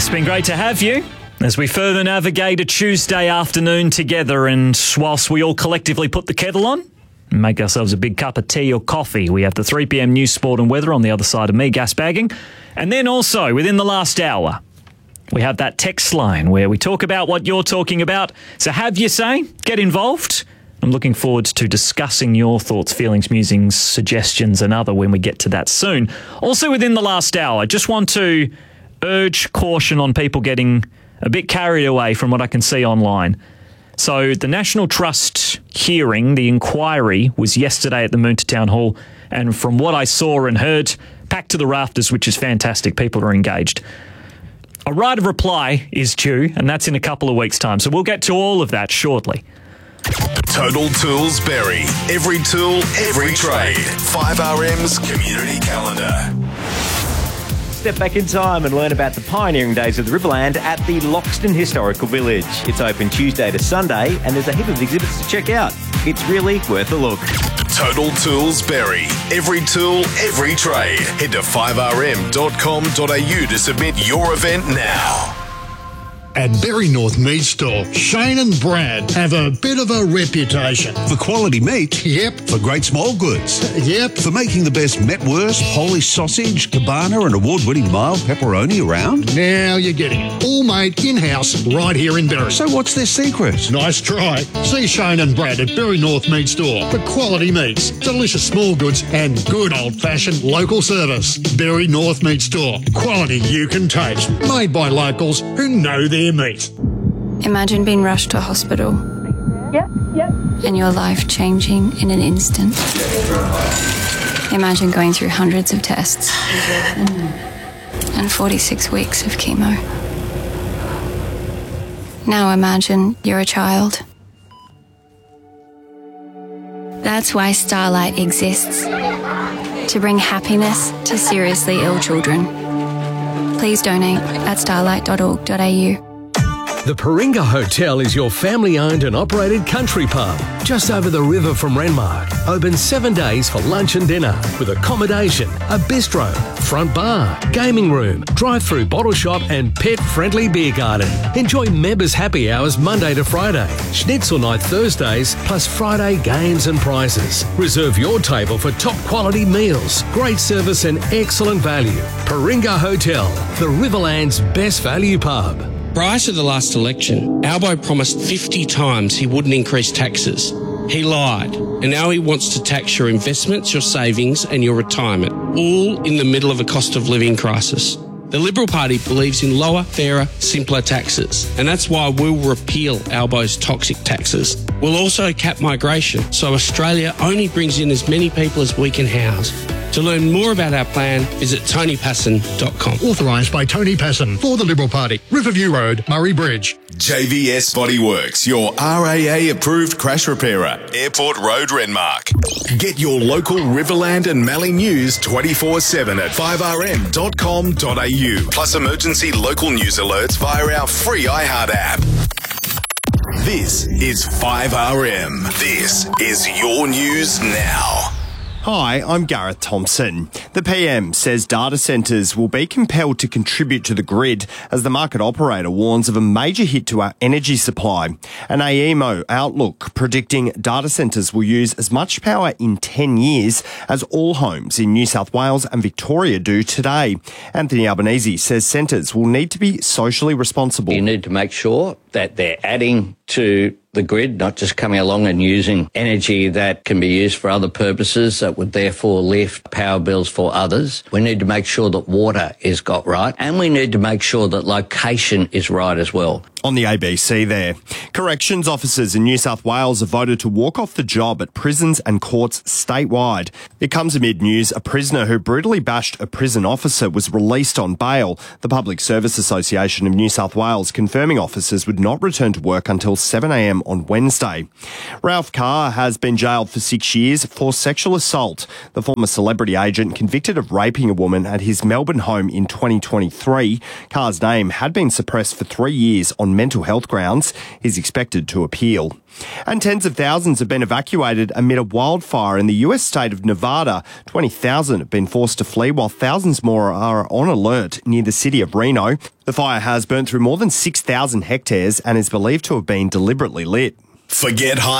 It's been great to have you as we further navigate a Tuesday afternoon together, and whilst we all collectively put the kettle on and make ourselves a big cup of tea or coffee, we have the 3 p.m. news, sport and weather on the other side of me, gas bagging. And then also, within the last hour, we have that text line where we talk about what you're talking about. So have your say, get involved. I'm looking forward to discussing your thoughts, feelings, musings, suggestions and other when we get to that soon. Also within the last hour, I just want to urge caution on people getting a bit carried away from what I can see online. So the National Trust hearing, the inquiry, was yesterday at the Moonta Town Hall, and from what I saw and heard, packed to the rafters, which is fantastic. People are engaged. A right of reply is due, and that's in a couple of weeks' time. So we'll get to all of that shortly. Total Tools Berry. Every tool, every trade. 5RM's community calendar. Step back in time and learn about the pioneering days of the Riverland at the Loxton Historical Village. It's open Tuesday to Sunday, and there's a heap of exhibits to check out. It's really worth a look. Total Tools Berry. Every tool, every trade. Head to 5rm.com.au to submit your event now. At Berry North Meat Store, Shane and Brad have a bit of a reputation. For quality meat? Yep. For great small goods? Yep. For making the best Metwurst, Polish sausage, Cabana and award-winning mild pepperoni around? Now you're getting it. All made in-house right here in Berry. So what's their secret? Nice try. See Shane and Brad at Berry North Meat Store for quality meats, delicious small goods and good old-fashioned local service. Berry North Meat Store. Quality you can taste. Made by locals who know their meat. Imagine being rushed to hospital. Yep. And your life changing in an instant. Imagine going through hundreds of tests and 46 weeks of chemo. Now imagine you're a child. That's why Starlight exists. To bring happiness to seriously ill children. Please donate at starlight.org.au. The Paringa Hotel is your family-owned and operated country pub, just over the river from Renmark. Open 7 days for lunch and dinner, with accommodation, a bistro, front bar, gaming room, drive-through bottle shop and pet-friendly beer garden. Enjoy members' happy hours Monday to Friday, schnitzel night Thursdays, plus Friday games and prizes. Reserve your table for top-quality meals, great service and excellent value. Paringa Hotel, the Riverland's best value pub. Prior to the last election, Albo promised 50 times he wouldn't increase taxes. He lied, and now he wants to tax your investments, your savings and your retirement, all in the middle of a cost of living crisis. The Liberal Party believes in lower, fairer, simpler taxes, and that's why we'll repeal Albo's toxic taxes. We'll also cap migration, so Australia only brings in as many people as we can house. To learn more about our plan, visit tonypasson.com. Authorised by Tony Passon for the Liberal Party. Riverview Road, Murray Bridge. JVS Bodyworks, your RAA approved crash repairer. Airport Road, Renmark. Get your local Riverland and Mallee news 24/7 at 5rm.com.au. Plus emergency local news alerts via our free iHeart app. This is 5RM. This is your news now. Hi, I'm Gareth Thompson. The PM says data centres will be compelled to contribute to the grid as the market operator warns of a major hit to our energy supply. An AEMO outlook predicting data centres will use as much power in 10 years as all homes in New South Wales and Victoria do today. Anthony Albanese says centres will need to be socially responsible. You need to make sure that they're adding to the grid, not just coming along and using energy that can be used for other purposes that would therefore lift power bills for others. We need to make sure that water is got right, and we need to make sure that location is right as well. On the ABC there. Corrections officers in New South Wales have voted to walk off the job at prisons and courts statewide. It comes amid news a prisoner who brutally bashed a prison officer was released on bail. The Public Service Association of New South Wales confirming officers would not return to work until 7 a.m. on Wednesday. Ralph Carr has been jailed for 6 years for sexual assault. The former celebrity agent convicted of raping a woman at his Melbourne home in 2023. Carr's name had been suppressed for 3 years on on mental health grounds. He's expected to appeal. And tens of thousands have been evacuated amid a wildfire in the US state of Nevada. 20,000 have been forced to flee, while thousands more are on alert near the city of Reno. The fire has burnt through more than 6,000 hectares and is believed to have been deliberately lit. Forget high